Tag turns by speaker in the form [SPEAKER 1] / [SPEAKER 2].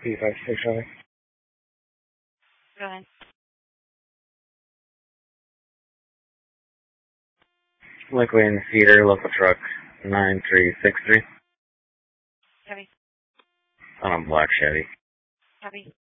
[SPEAKER 1] P56 Charlie.
[SPEAKER 2] Go ahead.
[SPEAKER 1] Lakeland Cedar, local truck 9363.
[SPEAKER 2] Copy.
[SPEAKER 1] On a black Chevy.
[SPEAKER 2] Copy.